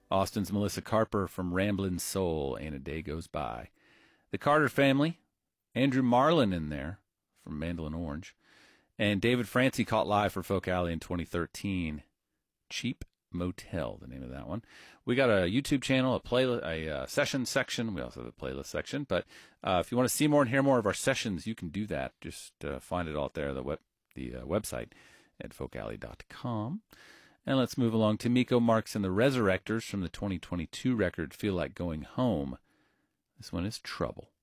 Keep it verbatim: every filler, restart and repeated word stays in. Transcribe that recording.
Austin's Melissa Carper from Ramblin' Soul, and A Day Goes By. The Carter Family, Andrew Marlin in there from Mandolin Orange. And David Francie caught live for Folk Alley in twenty thirteen. Cheap Motel, the name of that one. We got a YouTube channel, a play, a uh, session section. We also have a playlist section. But uh, if you want to see more and hear more of our sessions, you can do that. Just uh, find it out there, the web, the uh, website at folk alley dot com. And let's move along to Miko Marks and the Resurrectors from the twenty twenty-two record Feel Like Going Home. This one is Trouble.